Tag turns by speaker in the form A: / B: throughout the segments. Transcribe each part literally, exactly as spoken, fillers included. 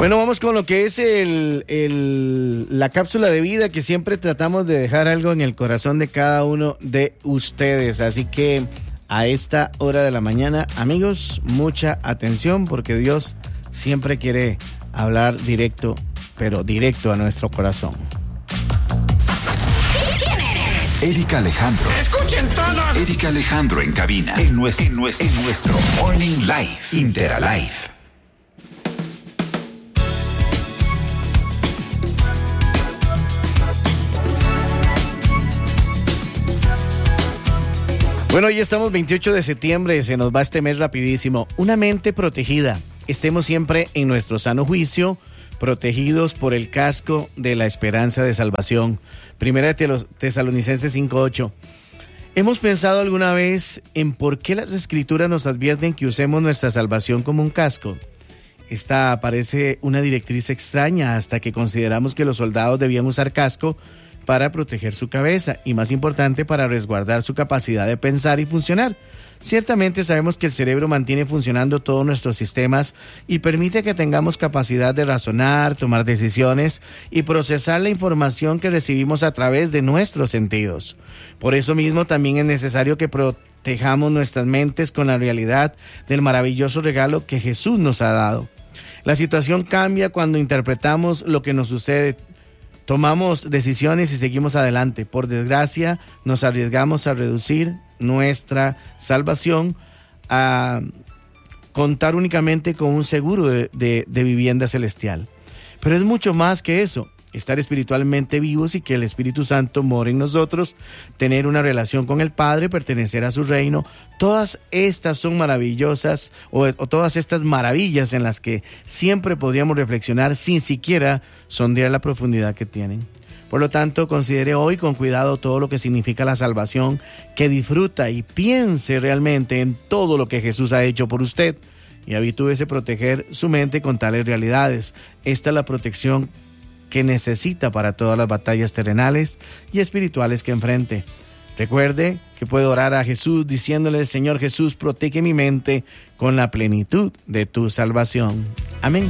A: Bueno, vamos con lo que es el, el, la cápsula de vida, que siempre tratamos de dejar algo en el corazón de cada uno de ustedes. Así que a esta hora de la mañana, amigos, mucha atención, porque Dios siempre quiere hablar directo, pero directo a nuestro corazón.
B: Erika Alejandro.
C: ¡Escuchen todos!
B: Erika Alejandro en cabina. En nuestro, en nuestro, en nuestro Morning Live. Interalive.
A: Bueno, hoy estamos veintiocho de septiembre, se nos va este mes rapidísimo. Una mente protegida. Estemos siempre en nuestro sano juicio, protegidos por el casco de la esperanza de salvación. Primera de Tesalonicenses cinco ocho. ¿Hemos pensado alguna vez en por qué las Escrituras nos advierten que usemos nuestra salvación como un casco? Esta parece una directriz extraña hasta que consideramos que los soldados debían usar casco para proteger su cabeza y, más importante, para resguardar su capacidad de pensar y funcionar. Ciertamente sabemos que el cerebro mantiene funcionando todos nuestros sistemas y permite que tengamos capacidad de razonar, tomar decisiones y procesar la información que recibimos a través de nuestros sentidos. Por eso mismo también es necesario que protejamos nuestras mentes con la realidad del maravilloso regalo que Jesús nos ha dado. La situación cambia cuando interpretamos lo que nos sucede. Tomamos decisiones y seguimos adelante. Por desgracia, nos arriesgamos a reducir nuestra salvación a contar únicamente con un seguro de, de, de vivienda celestial. Pero es mucho más que eso. Estar espiritualmente vivos y que el Espíritu Santo more en nosotros, tener una relación con el Padre, pertenecer a su reino. Todas estas son maravillosas, o, o todas estas maravillas en las que siempre podríamos reflexionar sin siquiera sondear la profundidad que tienen. Por lo tanto, considere hoy con cuidado todo lo que significa la salvación, que disfruta y piense realmente en todo lo que Jesús ha hecho por usted y habitúese a proteger su mente con tales realidades. Esta es la protección que necesita para todas las batallas terrenales y espirituales que enfrente. Recuerde que puede orar a Jesús diciéndole: Señor Jesús, protege mi mente con la plenitud de tu salvación. Amén.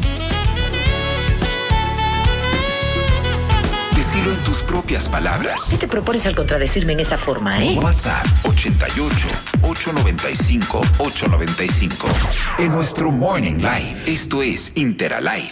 B: Decilo en tus propias palabras.
D: ¿Qué te propones al contradecirme en esa forma, eh?
B: WhatsApp ochenta y ocho, ochocientos noventa y cinco, ochocientos noventa y cinco. En nuestro Morning Live. Esto es Interalive.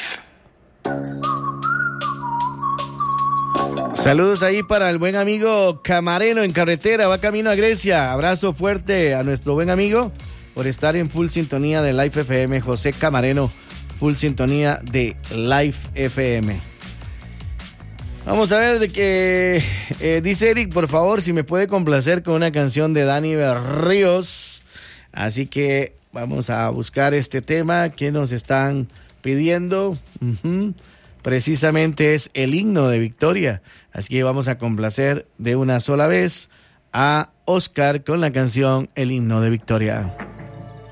A: Saludos ahí para el buen amigo Camareno en carretera, va camino a Grecia. Abrazo fuerte a nuestro buen amigo por estar en full sintonía de Live F M. José Camareno, full sintonía de Live F M. Vamos a ver de qué eh, dice Eric, por favor, si me puede complacer con una canción de Dani Berríos. Así que vamos a buscar este tema que nos están pidiendo. Uh-huh. Precisamente es el himno de victoria. Así que vamos a complacer de una sola vez a Oscar con la canción El himno de victoria.